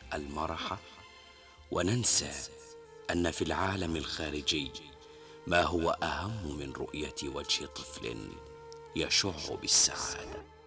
المرح، وننسى أن في العالم الخارجي ما هو أهم من رؤية وجه طفل يشع بالسعادة.